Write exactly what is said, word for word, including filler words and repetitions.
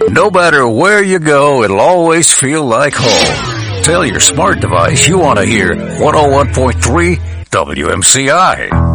No matter where you go, it'll always feel like home. Tell your smart device you want to hear one oh one point three W M C I.